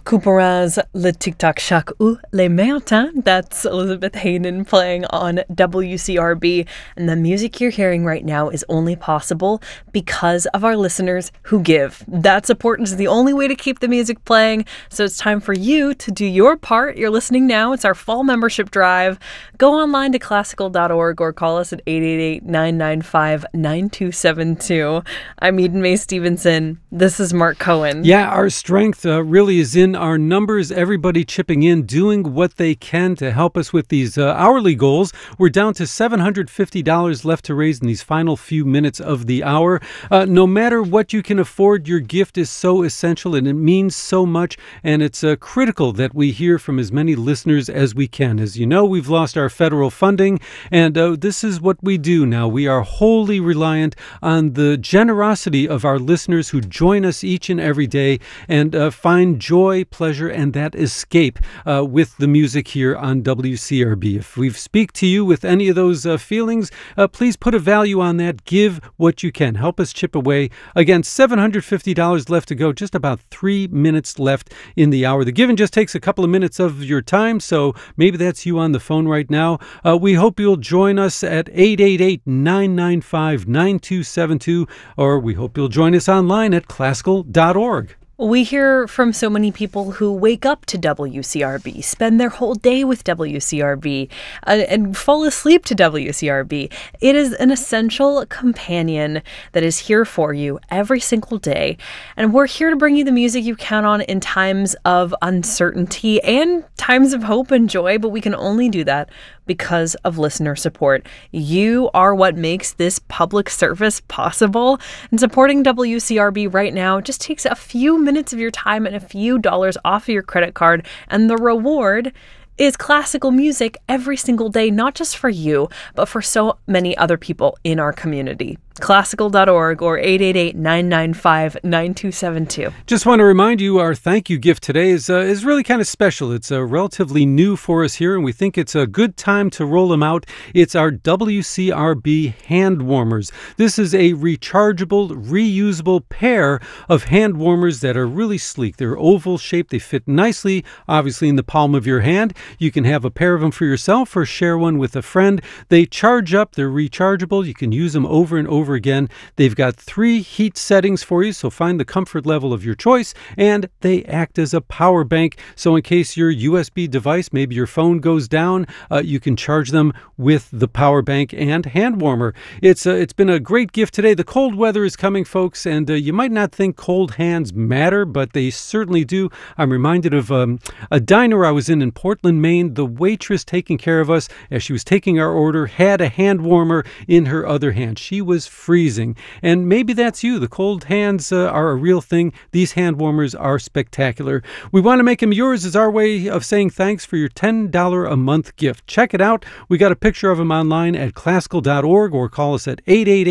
Couperin's Le Tic-Tac Chaque ou Les Matins. That's Elizabeth Hayden playing on WCRB. And the music you're hearing right now is only possible because of our listeners who give. That support is the only way to keep the music playing. So it's time for you to do your part. You're listening now. It's our fall membership drive. Go online to classical.org or call us at 888-995-9272. I'm Eden Mae Stevenson. This is Mark Cohen. Yeah, our strength really is in our numbers, everybody chipping in, doing what they can to help us with these hourly goals. We're down to $750 left to raise in these final few minutes of the hour. No matter what you can afford, your gift is so essential and it means so much, and it's critical that we hear from as many listeners as we can. As you know, we've lost our federal funding, and this is what we do now. We are wholly reliant on the generosity of our listeners who join us each and every day and find joy, pleasure, and that escape with the music here on WCRB. If we speak to you with any of those feelings, please put a value on that. Give what you can. Help us chip away. Again, $750 left to go. Just about 3 minutes left in the hour. The giving just takes a couple of minutes of your time, so maybe that's you on the phone right now. We hope you'll join us at 888-995-9272, or we hope you'll join us online at classical.org. We hear from so many people who wake up to WCRB, spend their whole day with WCRB, and fall asleep to WCRB. It is an essential companion that is here for you every single day. And we're here to bring you the music you count on in times of uncertainty and times of hope and joy, but we can only do that because of listener support. You are what makes this public service possible. And supporting WCRB right now just takes a few minutes of your time and a few dollars off of your credit card. And the reward is classical music every single day, not just for you, but for so many other people in our community. Classical.org or 888-995-9272. Just want to remind you our thank you gift today is really kind of special. It's relatively new for us here, and we think it's a good time to roll them out. It's our WCRB hand warmers. This is a rechargeable, reusable pair of hand warmers that are really sleek. They're oval shaped. They fit nicely, obviously, in the palm of your hand. You can have a pair of them for yourself or share one with a friend. They charge up. They're rechargeable. You can use them over and over again. They've got 3 heat settings for you, so find the comfort level of your choice, and they act as a power bank. So in case your USB device, maybe your phone goes down, you can charge them with the power bank and hand warmer. It's been a great gift today. The cold weather is coming, folks, and you might not think cold hands matter, but they certainly do. I'm reminded of a diner I was in Portland, Maine. The waitress taking care of us as she was taking our order had a hand warmer in her other hand. She was freezing. And maybe that's you. The cold hands are a real thing. These hand warmers are spectacular. We want to make them yours as our way of saying thanks for your $10 a month gift. Check it out. We got a picture of them online at classical.org or call us at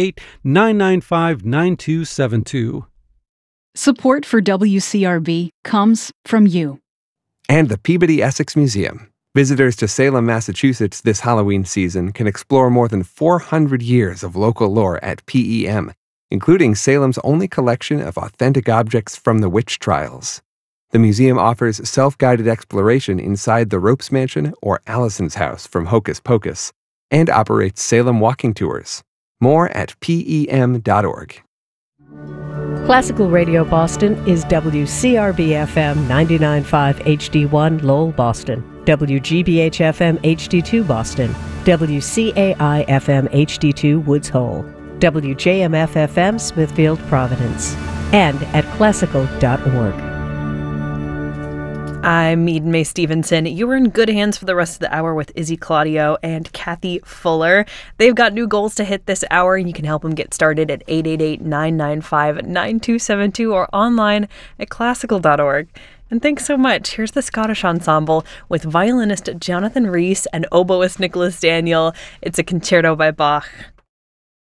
888-995-9272. Support for WCRB comes from you. And the Peabody Essex Museum. Visitors to Salem, Massachusetts this Halloween season can explore more than 400 years of local lore at PEM, including Salem's only collection of authentic objects from the witch trials. The museum offers self-guided exploration inside the Ropes Mansion or Allison's house from Hocus Pocus, and operates Salem walking tours. More at PEM.org. Classical Radio Boston is WCRB-FM 99.5 HD1 Lowell, Boston, WGBH-FM HD2 Boston, WCAI-FM HD2 Woods Hole, WJMF-FM Smithfield, Providence, and at classical.org. I'm Eden Mae Stevenson. You are in good hands for the rest of the hour with Izzy Claudio and Kathy Fuller. They've got new goals to hit this hour, and you can help them get started at 888-995-9272 or online at classical.org. And thanks so much. Here's the Scottish Ensemble with violinist Jonathan Rees and oboist Nicholas Daniel. It's a concerto by Bach.